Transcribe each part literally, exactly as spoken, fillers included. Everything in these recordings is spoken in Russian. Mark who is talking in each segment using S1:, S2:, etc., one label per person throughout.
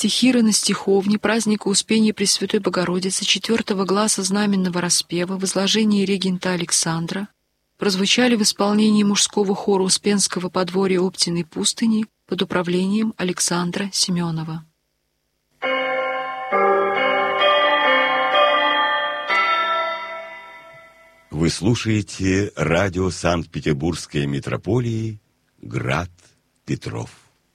S1: стихиры на стиховне праздника Успения Пресвятой Богородицы четвертого гласа знаменного распева в изложении регента Александра прозвучали в исполнении мужского хора Успенского подворья Оптиной пустыни под управлением Александра Семенова.
S2: Вы слушаете радио Санкт-Петербургской митрополии «Град Петров».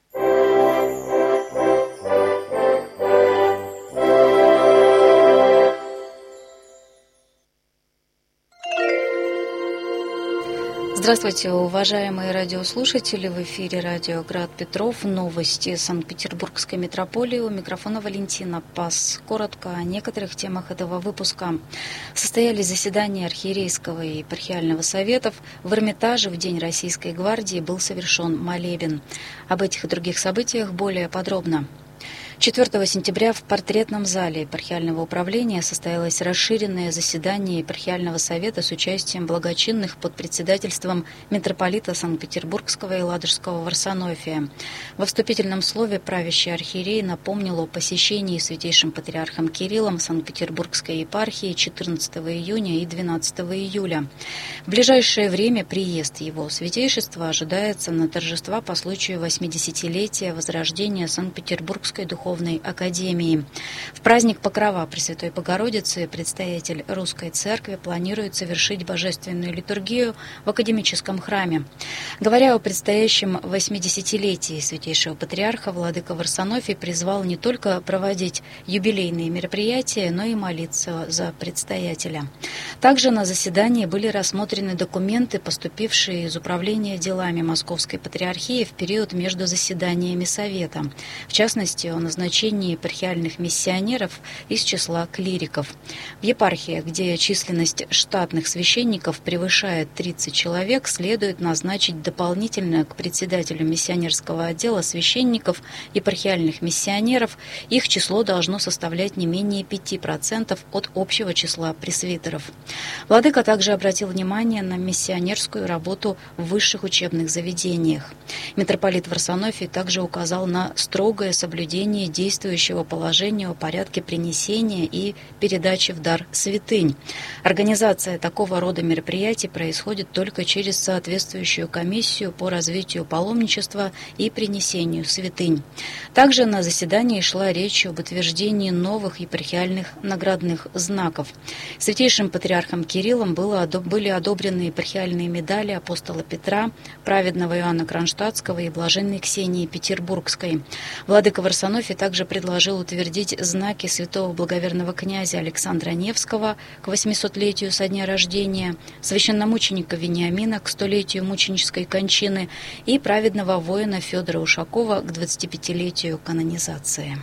S3: Здравствуйте, уважаемые радиослушатели! В эфире радио «Град Петров». Новости Санкт-Петербургской митрополии. У микрофона Валентина Пас. Коротко о некоторых темах этого выпуска. Состоялись заседания архиерейского и епархиального советов. В Эрмитаже в День Российской гвардии был совершен молебен. Об этих и других событиях более подробно. четвертого сентября в портретном зале епархиального управления состоялось расширенное заседание епархиального совета с участием благочинных под председательством митрополита Санкт-Петербургского и Ладожского Варсонофия. Во вступительном слове правящий архиерей напомнил о посещении святейшим патриархом Кириллом Санкт-Петербургской епархии четырнадцатого июня и двенадцатого июля. В ближайшее время приезд его святейшества ожидается на торжества по случаю восьмидесятилетия возрождения Санкт-Петербургской духовной академии. В праздник Покрова Пресвятой Богородицы предстоятель Русской Церкви планирует совершить божественную литургию в академическом храме. Говоря о предстоящем восьмидесятилетии святейшего патриарха, владыка Варсонофий призвал не только проводить юбилейные мероприятия, но и молиться за предстоятеля. Также на заседании были рассмотрены документы, поступившие из Управления делами Московской Патриархии в период между заседаниями Совета. В частности, о назначении епархиальных миссионеров из числа клириков. В епархиях, где численность штатных священников превышает тридцать человек, следует назначить дополнительно к председателю миссионерского отдела священников, епархиальных миссионеров. Их число должно составлять не менее пяти процентов от общего числа пресвитеров. Владыка также обратил внимание на миссионерскую работу в высших учебных заведениях. Митрополит Варсонофий также указал на строгое соблюдение действующего положения о порядке принесения и передачи в дар святынь. Организация такого рода мероприятий происходит только через соответствующую комиссию по развитию паломничества и принесению святынь. Также на заседании шла речь об утверждении новых епархиальных наградных знаков. Святейшим патриархом Кириллом было, были одобрены епархиальные медали апостола Петра, праведного Иоанна Кронштадтского и блаженной Ксении Петербургской. Владыка Варсонофий также предложил утвердить знаки святого благоверного князя Александра Невского к восьмисотлетию со дня рождения, священномученика Вениамина к столетию мученической кончины и праведного воина Федора Ушакова к двадцатипятилетию канонизации.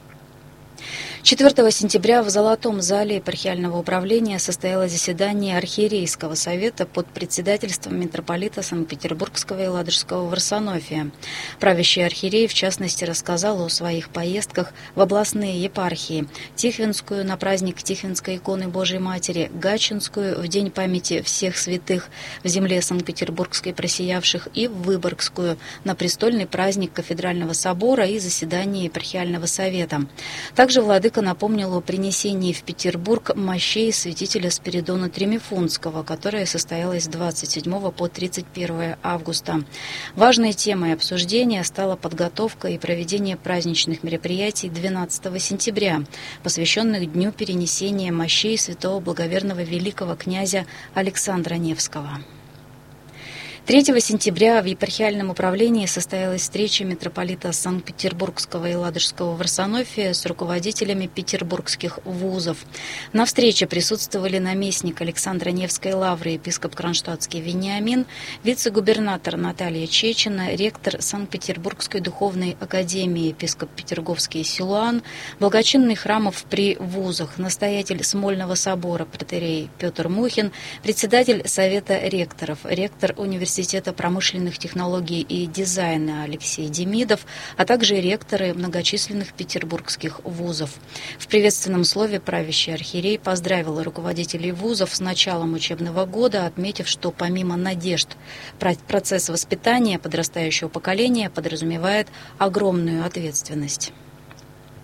S3: четвертого сентября в Золотом зале епархиального управления состоялось заседание архиерейского совета под председательством митрополита Санкт-Петербургского и Ладожского Варсонофия. Правящий архиерей, в частности, рассказал о своих поездках в областные епархии: Тихвинскую на праздник Тихвинской иконы Божией Матери, Гатчинскую в день памяти всех святых в земле Санкт-Петербургской просиявших и в Выборгскую на престольный праздник Кафедрального собора и заседание епархиального совета. Также владыка напомнил о принесении в Петербург мощей святителя Спиридона Тремифунтского, которое состоялось с двадцать седьмого по тридцать первое августа. Важной темой обсуждения стала подготовка и проведение праздничных мероприятий двенадцатого сентября, посвященных Дню перенесения мощей святого благоверного великого князя Александра Невского. третьего сентября в епархиальном управлении состоялась встреча митрополита Санкт-Петербургского и Ладожского Варсонофия с руководителями петербургских вузов. На встрече присутствовали наместник Александра Невской лавры, епископ Кронштадтский Вениамин, вице-губернатор Наталья Чечина, ректор Санкт-Петербургской духовной академии, епископ Петерговский Силуан, благочинный храмов при вузах, настоятель Смольного собора протоиерей Петр Мухин, председатель Совета ректоров, ректор университета Университета промышленных технологий и дизайна Алексей Демидов, а также ректоры многочисленных петербургских вузов. В приветственном слове правящий архиерей поздравил руководителей вузов с началом учебного года, отметив, что помимо надежд процесс воспитания подрастающего поколения подразумевает огромную ответственность.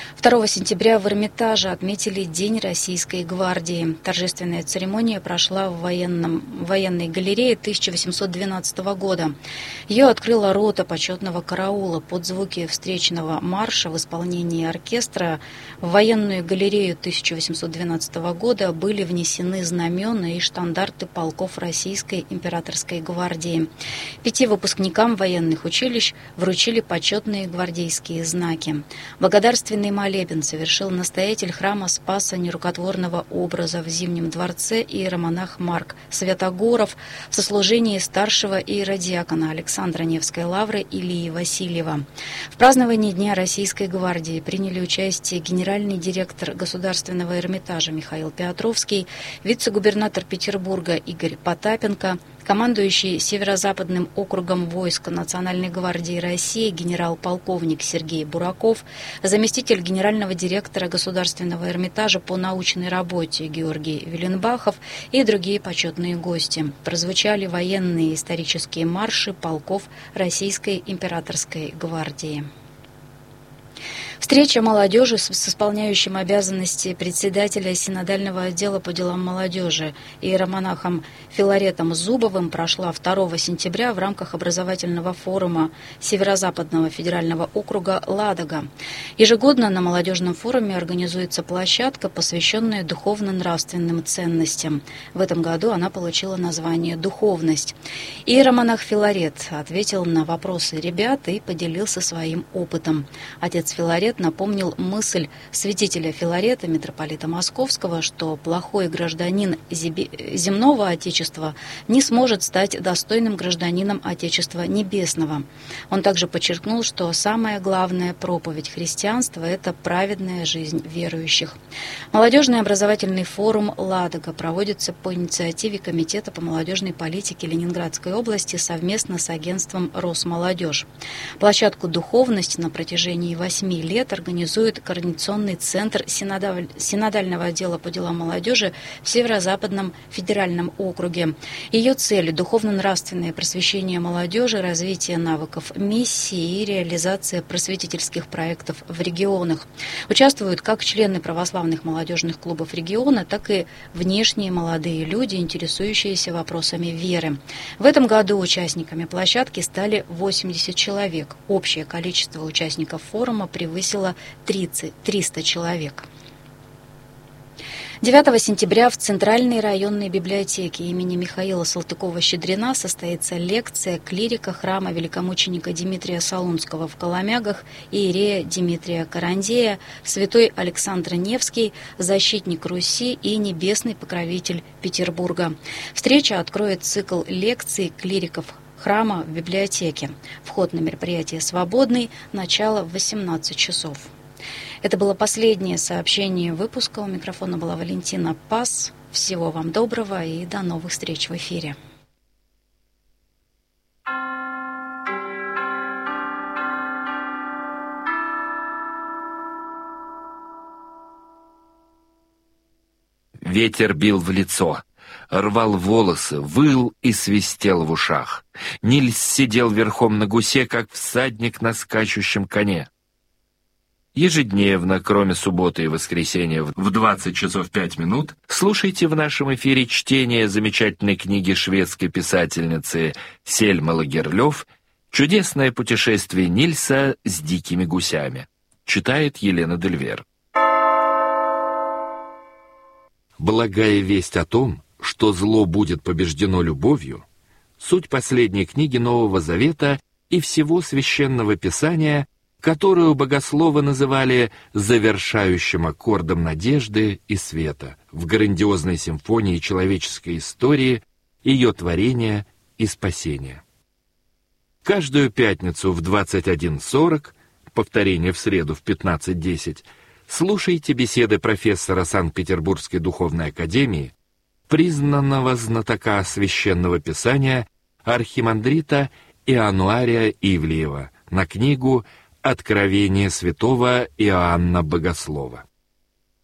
S3: второго сентября в Эрмитаже отметили День Российской гвардии. Торжественная церемония прошла в военном, военной галерее тысяча восемьсот двенадцатого года. Ее открыла рота почетного караула. Под звуки встречного марша в исполнении оркестра в военную галерею тысяча восемьсот двенадцатого года были внесены знамена и штандарты полков Российской императорской гвардии. Пяти выпускникам военных училищ вручили почетные гвардейские знаки. Благодарственный молебен совершил настоятель храма Спаса Нерукотворного образа в Зимнем дворце иеромонах Марк Святогоров в сослужении старшего иеродиакона Александра Невской лавры Илии Васильева. В праздновании Дня Российской гвардии приняли участие генеральный директор Государственного Эрмитажа Михаил Петровский, вице-губернатор Петербурга Игорь Потапенко, командующий Северо-Западным округом войска Национальной гвардии России генерал-полковник Сергей Бураков, заместитель генерального директора Государственного Эрмитажа по научной работе Георгий Веленбахов и другие почетные гости. Прозвучали военные исторические марши полков Российской императорской гвардии. Встреча молодежи с исполняющим обязанности председателя синодального отдела по делам молодежи иеромонахом Филаретом Зубовым прошла второго сентября в рамках образовательного форума Северо-Западного федерального округа «Ладога». Ежегодно на молодежном форуме организуется площадка, посвященная духовно-нравственным ценностям. В этом году она получила название «Духовность». Иеромонах Филарет ответил на вопросы ребят и поделился своим опытом. Отец Филарет напомнил мысль святителя Филарета, митрополита Московского, что плохой гражданин земного Отечества не сможет стать достойным гражданином Отечества Небесного. Он также подчеркнул, что самая главная проповедь христианства – это праведная жизнь верующих. Молодежный образовательный форум «Ладога» проводится по инициативе Комитета по молодежной политике Ленинградской области совместно с агентством «Росмолодежь». Площадку «Духовность» на протяжении восьми лет организует Координационный центр Синодального отдела по делам молодежи в Северо-Западном федеральном округе. Ее цели – духовно-нравственное просвещение молодежи, развитие навыков миссии и реализация просветительских проектов в регионах. Участвуют как члены православных молодежных клубов региона, так и внешние молодые люди, интересующиеся вопросами веры. В этом году участниками площадки стали восемьдесят человек. Общее количество участников форума превысило тридцать триста человек. девятого сентября в Центральной районной библиотеке имени Михаила Салтыкова-Щедрина состоится лекция клирика храма великомученика Дмитрия Солунского в Коломягах иерея Дмитрия Карандея, святой Александр Невский, защитник Руси и небесный покровитель Петербурга. Встреча откроет цикл лекций клириков храма в библиотеке. Вход на мероприятие свободный, начало в восемнадцать часов. Это было последнее сообщение выпуска. У микрофона была Валентина Пас. Всего вам доброго и до новых встреч в эфире.
S4: Ветер бил в лицо, рвал волосы, выл и свистел в ушах. Нильс сидел верхом на гусе, как всадник на скачущем коне. Ежедневно, кроме субботы и воскресенья в двадцать часов пять минут, слушайте в нашем эфире чтение замечательной книги шведской писательницы Сельмы Лагерлёв «Чудесное путешествие Нильса с дикими гусями». Читает Елена Дельвер.
S5: Благая весть о том, что зло будет побеждено любовью, суть последней книги Нового Завета и всего Священного Писания, которую богословы называли завершающим аккордом надежды и света в грандиозной симфонии человеческой истории, ее творения и спасения. Каждую пятницу в двадцать один сорок, повторение в среду в пятнадцать десять, слушайте беседы профессора Санкт-Петербургской духовной академии, признанного знатока Священного Писания архимандрита Иоаннуария Ивлеева на книгу «Откровение святого Иоанна Богослова».